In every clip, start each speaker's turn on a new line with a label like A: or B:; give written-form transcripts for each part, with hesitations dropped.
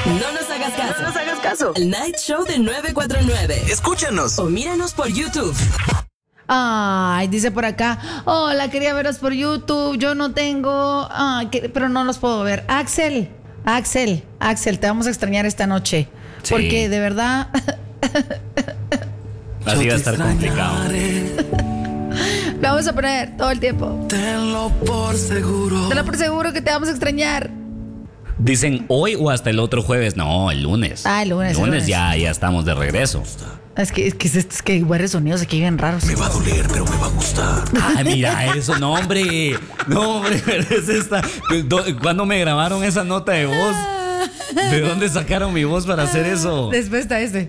A: No nos hagas caso.
B: No nos hagas caso.
A: El Night Show de 949.
C: Escúchanos.
A: O míranos por YouTube.
D: Ay, dice por acá, hola, quería veros por YouTube, yo no tengo, pero no los puedo ver. Axel, te vamos a extrañar esta noche,
E: Sí.
D: porque de verdad,
E: Así va a estar complicado.
D: lo vamos a poner todo el tiempo.
C: Tenlo por seguro.
D: Te lo por seguro que te vamos a extrañar.
E: Dicen hoy o hasta el otro jueves. No, el lunes.
D: El lunes.
E: Ya estamos de regreso.
D: Es que hay varios sonidos aquí bien raros.
C: Me va a doler, pero me va a gustar.
E: Ay, mira eso, no, hombre, pero es esta. ¿Cuándo me grabaron esa nota de voz? ¿De dónde sacaron mi voz para hacer eso?
D: Después está este.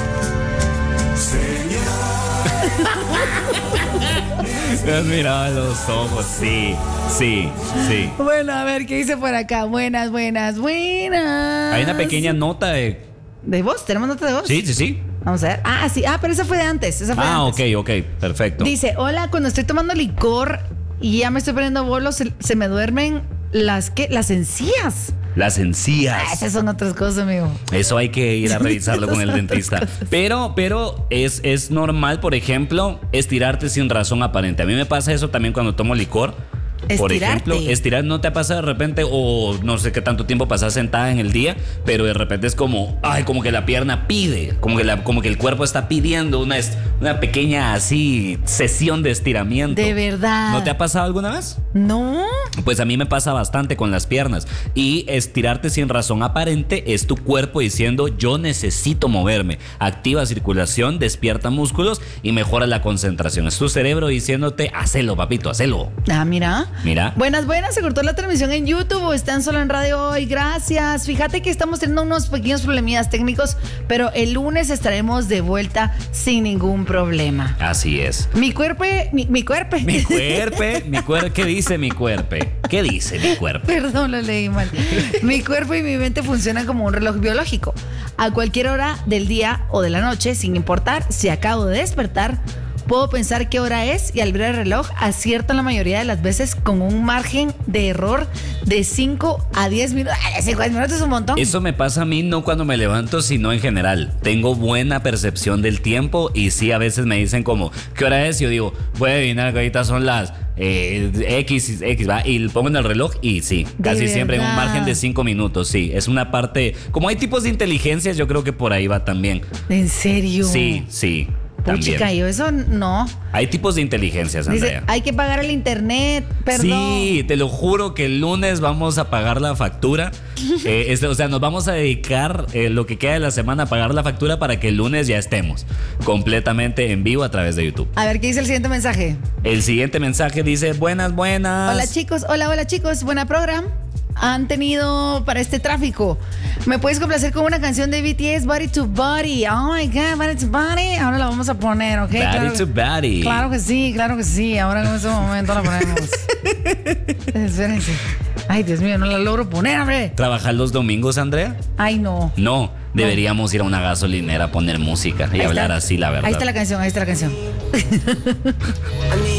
E: Me has mirado a los ojos, sí.
D: Bueno, a ver, ¿qué dice por acá? Buenas.
E: Hay una pequeña nota de...
D: ¿De voz? ¿Tenemos nota de voz?
E: Sí.
D: Vamos a ver. Sí. pero esa fue de antes.
E: Ok, perfecto.
D: Dice, hola, cuando estoy tomando licor y ya me estoy poniendo bolos, se me duermen las encías.
E: Las encías.
D: Esas son otras cosas, amigo.
E: Eso hay que ir a revisarlo con el dentista. Pero es normal, por ejemplo, estirarte sin razón aparente. A mí me pasa eso también cuando tomo licor. Por ejemplo, estirar, ¿no te pasa de repente o no sé qué tanto tiempo pasas sentada en el día, pero de repente es como que la pierna pide, como que el cuerpo está pidiendo una pequeña así sesión de estiramiento?
D: De verdad.
E: ¿No te ha pasado alguna vez?
D: No.
E: Pues a mí me pasa bastante con las piernas. Y estirarte sin razón aparente es tu cuerpo diciendo yo necesito moverme. Activa circulación, despierta músculos y mejora la concentración. Es tu cerebro diciéndote hacelo, papito, hacelo. Mira.
D: Buenas, se cortó la transmisión en YouTube o están solo en radio hoy. Gracias. Fíjate que estamos teniendo unos pequeños problemillas técnicos, pero el lunes estaremos de vuelta sin ningún problema.
E: Así es.
D: Mi cuerpo.
E: ¿Qué dice mi cuerpo? ¿Qué dice mi cuerpo?
D: Perdón, lo leí mal. Mi cuerpo y mi mente funcionan como un reloj biológico. A cualquier hora del día o de la noche, sin importar si acabo de despertar, puedo pensar qué hora es y al ver el reloj acierto la mayoría de las veces con un margen de error de 5 a 10 minutos. 5 a 10 minutos es un montón.
E: Eso me pasa a mí no cuando me levanto, sino en general. Tengo buena percepción del tiempo y sí, a veces me dicen como, ¿qué hora es? Yo digo, voy a adivinar que ahorita son las X, ¿va? Y pongo en el reloj y sí, casi siempre en un margen de 5 minutos, sí. Es una parte, como hay tipos de inteligencias, yo creo que por ahí va también.
D: ¿En serio?
E: Sí.
D: Chica, yo eso no.
E: Hay tipos de inteligencias, Andrea.
D: Dice, hay que pagar el internet, perdón.
E: Sí, te lo juro que el lunes vamos a pagar la factura. Nos vamos a dedicar lo que queda de la semana a pagar la factura para que el lunes ya estemos completamente en vivo a través de YouTube.
D: A ver, ¿qué dice el siguiente mensaje?
E: El siguiente mensaje dice, buenas.
D: Hola chicos, buena programa. Han tenido para este tráfico. ¿Me puedes complacer con una canción de BTS, Body to Body? Oh my God, Body to Body. Ahora la vamos a poner, ¿ok?
E: Body to Body.
D: Claro que sí. Ahora en este momento la ponemos. Espérense. Ay, Dios mío, no la logro poner, hombre.
E: ¿Trabajar los domingos, Andrea?
D: Ay, no.
E: No, deberíamos ir a una gasolinera a poner música y hablar así, la verdad.
D: Ahí está la canción.